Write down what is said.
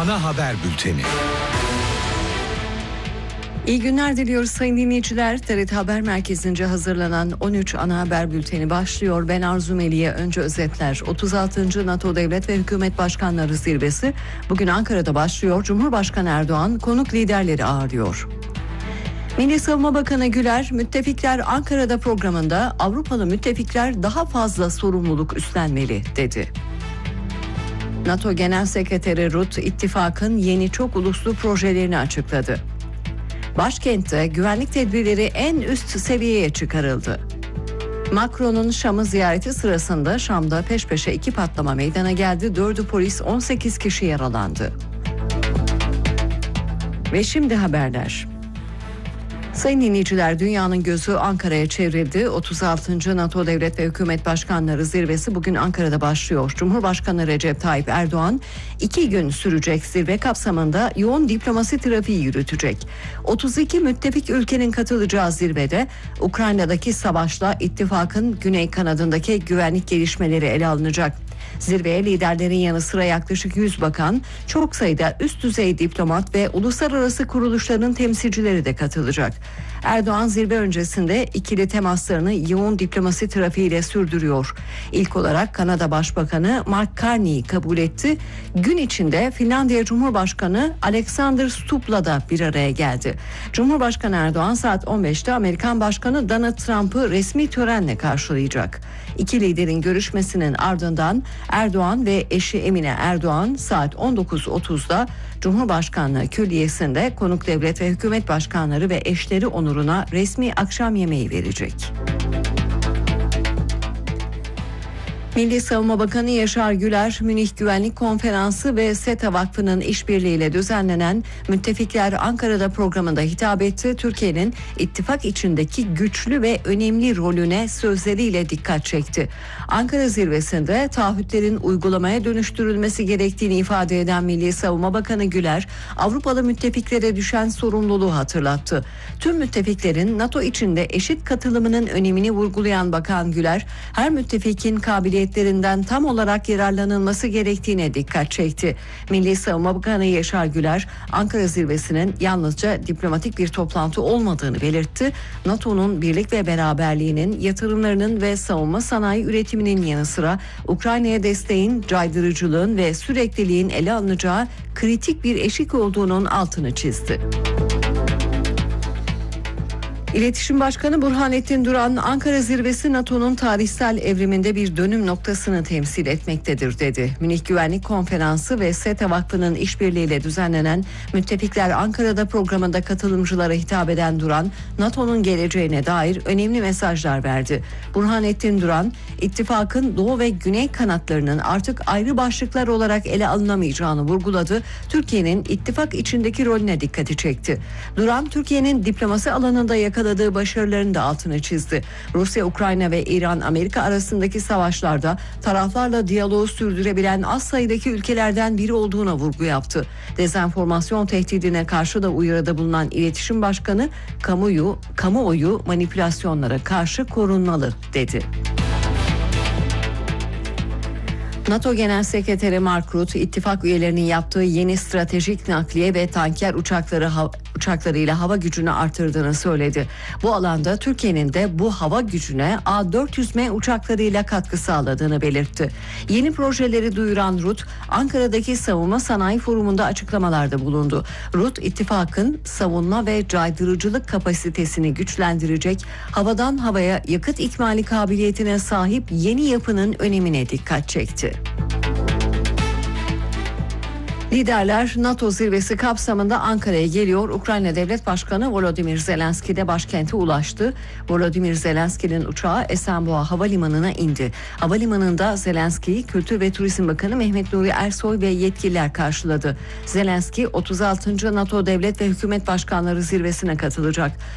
Ana haber bülteni. İyi günler diliyoruz sayın dinleyiciler. TRT Haber Merkezi'nce hazırlanan 13 ana haber bülteni başlıyor. Ben Arzu Meliye. Önce özetler. 36. NATO Devlet ve Hükümet Başkanları Zirvesi bugün Ankara'da başlıyor. Cumhurbaşkanı Erdoğan konuk liderleri ağırlıyor. Milli Savunma Bakanı Güler, Müttefikler Ankara'da programında Avrupalı müttefikler daha fazla sorumluluk üstlenmeli dedi. NATO Genel Sekreteri Rutte, ittifakın yeni çok uluslu projelerini açıkladı. Başkentte güvenlik tedbirleri en üst seviyeye çıkarıldı. Macron'un Şam'ı ziyareti sırasında Şam'da peş peşe 2 patlama meydana geldi. 4'ü polis, 18 kişi yaralandı. Ve şimdi haberler. Sayın dinleyiciler, dünyanın gözü Ankara'ya çevrildi. 36. NATO Devlet ve Hükümet Başkanları Zirvesi bugün Ankara'da başlıyor. Cumhurbaşkanı Recep Tayyip Erdoğan 2 gün sürecek zirve kapsamında yoğun diplomasi trafiği yürütecek. 32 müttefik ülkenin katılacağı zirvede Ukrayna'daki savaşla ittifakın güney kanadındaki güvenlik gelişmeleri ele alınacak. Zirveye liderlerin yanı sıra yaklaşık 100 bakan, çok sayıda üst düzey diplomat ve uluslararası kuruluşların temsilcileri de katılacak. Erdoğan zirve öncesinde ikili temaslarını yoğun diplomasi trafiğiyle sürdürüyor. İlk olarak Kanada Başbakanı Mark Carney'i kabul etti. Gün içinde Finlandiya Cumhurbaşkanı Alexander Stubb'la da bir araya geldi. Cumhurbaşkanı Erdoğan saat 15'te Amerikan Başkanı Donald Trump'ı resmi törenle karşılayacak. İki liderin görüşmesinin ardından Erdoğan ve eşi Emine Erdoğan saat 19.30'da Cumhurbaşkanlığı Külliyesi'nde konuk devlet ve hükümet başkanları ve eşleri onuruna resmi akşam yemeği verecek. Milli Savunma Bakanı Yaşar Güler, Münih Güvenlik Konferansı ve SETA Vakfı'nın işbirliğiyle düzenlenen Müttefikler Ankara'da programında hitap etti. Türkiye'nin ittifak içindeki güçlü ve önemli rolüne sözleriyle dikkat çekti. Ankara zirvesinde taahhütlerin uygulamaya dönüştürülmesi gerektiğini ifade eden Milli Savunma Bakanı Güler, Avrupalı müttefiklere düşen sorumluluğu hatırlattı. Tüm müttefiklerin NATO içinde eşit katılımının önemini vurgulayan Bakan Güler, her müttefikin kabiliyetlerinden tam olarak yararlanılması gerektiğine dikkat çekti. Milli Savunma Bakanı Yaşar Güler, Ankara zirvesinin yalnızca diplomatik bir toplantı olmadığını belirtti. NATO'nun birlik ve beraberliğinin, yatırımlarının ve savunma sanayi üretiminin yanı sıra Ukrayna'ya desteğin, caydırıcılığın ve sürekliliğin ele alınacağı kritik bir eşik olduğunun altını çizdi. İletişim Başkanı Burhanettin Duran, Ankara zirvesi NATO'nun tarihsel evriminde bir dönüm noktasını temsil etmektedir dedi. Münih Güvenlik Konferansı ve SETA Vakfı'nın işbirliğiyle düzenlenen Müttefikler Ankara'da programında katılımcılara hitap eden Duran, NATO'nun geleceğine dair önemli mesajlar verdi. Burhanettin Duran, ittifakın doğu ve güney kanatlarının artık ayrı başlıklar olarak ele alınamayacağını vurguladı. Türkiye'nin ittifak içindeki rolüne dikkati çekti. Duran, Türkiye'nin diplomasi alanında yakaladığı başarılarını da altını çizdi. Rusya, Ukrayna ve İran-Amerika arasındaki savaşlarda taraflarla diyaloğu sürdürebilen az sayıdaki ülkelerden biri olduğuna vurgu yaptı. Dezenformasyon tehdidine karşı da uyarıda bulunan İletişim Başkanı, kamuoyu manipülasyonlara karşı korunmalı dedi. NATO Genel Sekreteri Mark Rutte, ittifak üyelerinin yaptığı yeni stratejik nakliye ve tanker uçaklarıyla hava gücünü artırdığını söyledi. Bu alanda Türkiye'nin de bu hava gücüne A400M uçaklarıyla katkı sağladığını belirtti. Yeni projeleri duyuran Rutte, Ankara'daki Savunma Sanayi Forumu'nda açıklamalarda bulundu. Rutte, ittifakın savunma ve caydırıcılık kapasitesini güçlendirecek, havadan havaya yakıt ikmali kabiliyetine sahip yeni yapının önemine dikkat çekti. Liderler NATO zirvesi kapsamında Ankara'ya geliyor. Ukrayna Devlet Başkanı Volodymyr Zelenski de başkente ulaştı. Volodymyr Zelenski'nin uçağı Esenboğa Havalimanı'na indi. Havalimanında Zelenski'yi Kültür ve Turizm Bakanı Mehmet Nuri Ersoy ve yetkililer karşıladı. Zelenski 36. NATO Devlet ve Hükümet Başkanları Zirvesi'ne katılacak.